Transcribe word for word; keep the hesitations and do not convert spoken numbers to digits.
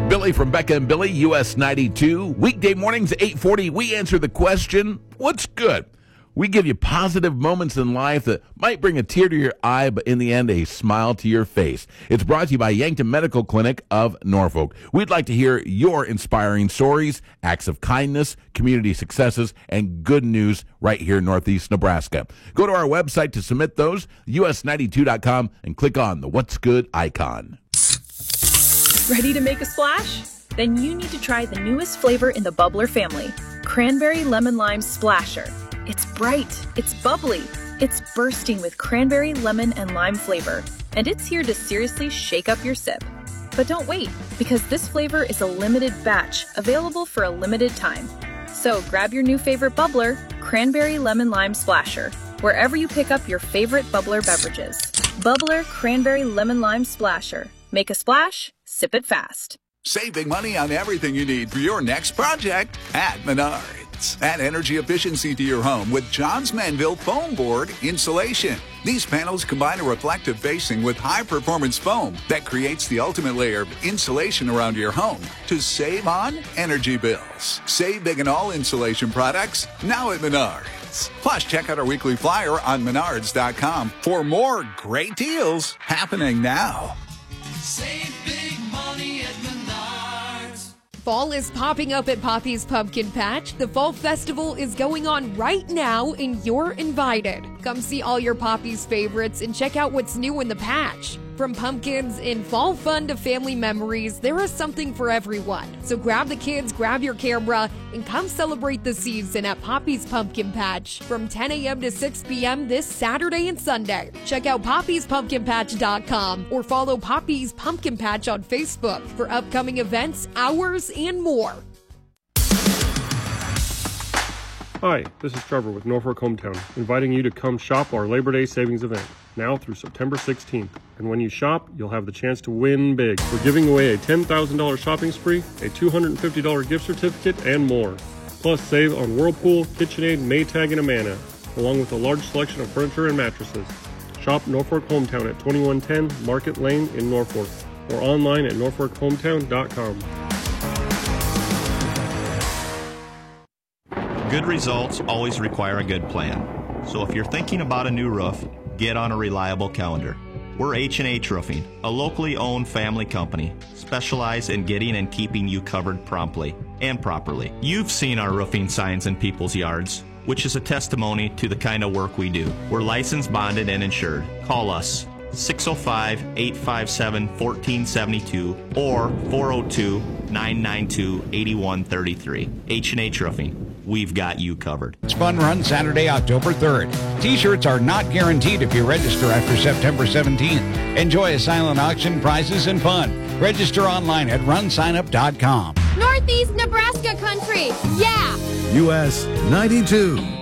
Billy from Becca and Billy, U S ninety-two. Weekday mornings at eight forty, we answer the question, what's good? We give you positive moments in life that might bring a tear to your eye, but in the end, a smile to your face. It's brought to you by Yankton Medical Clinic of Norfolk. We'd like to hear your inspiring stories, acts of kindness, community successes, and good news right here in Northeast Nebraska. Go to our website to submit those, U S ninety-two dot com, and click on the What's Good icon. Ready to make a splash? Then you need to try the newest flavor in the Bubbler family, Cranberry Lemon Lime Splasher. It's bright, it's bubbly, it's bursting with cranberry, lemon, and lime flavor, and it's here to seriously shake up your sip. But don't wait, because this flavor is a limited batch, available for a limited time. So grab your new favorite bubbler, Cranberry Lemon Lime Splasher, wherever you pick up your favorite bubbler beverages. Bubbler Cranberry Lemon Lime Splasher. Make a splash, sip it fast. Save big money on everything you need for your next project at Menards. Add energy efficiency to your home with Johns Manville Foam Board Insulation. These panels combine a reflective facing with high-performance foam that creates the ultimate layer of insulation around your home to save on energy bills. Save big in all insulation products now at Menards. Plus, check out our weekly flyer on menards dot com for more great deals happening now. Save big money at Menards. Fall is popping up at Poppy's Pumpkin Patch. The Fall Festival is going on right now, and you're invited. Come see all your Poppy's favorites and check out what's new in the patch. From pumpkins and fall fun to family memories, there is something for everyone. So grab the kids, grab your camera, and come celebrate the season at Poppy's Pumpkin Patch from ten a.m. to six p.m. this Saturday and Sunday. Check out poppys pumpkin patch dot com or follow Poppy's Pumpkin Patch on Facebook for upcoming events, hours, and more. Hi, this is Trevor with Norfolk Hometown, inviting you to come shop our Labor Day Savings event, now through September sixteenth. And when you shop, you'll have the chance to win big. We're giving away a ten thousand dollars shopping spree, a two hundred fifty dollars gift certificate, and more. Plus, save on Whirlpool, KitchenAid, Maytag, and Amana, along with a large selection of furniture and mattresses. Shop Norfolk Hometown at twenty-one ten Market Lane in Norfolk, or online at norfolk hometown dot com. Good results always require a good plan. So if you're thinking about a new roof, get on a reliable calendar. We're H and H Roofing, a locally owned family company, specialized in getting and keeping you covered promptly and properly. You've seen our roofing signs in people's yards, which is a testimony to the kind of work we do. We're licensed, bonded, and insured. Call us six oh five, eight five seven, one four seven two or four oh two, nine nine two, eight one three three. H and H Roofing. We've got you covered. It's Fun Run Saturday, October third. T-shirts are not guaranteed if you register after September seventeenth. Enjoy a silent auction, prizes, and fun. Register online at run sign up dot com. Northeast Nebraska country, yeah! U S ninety-two.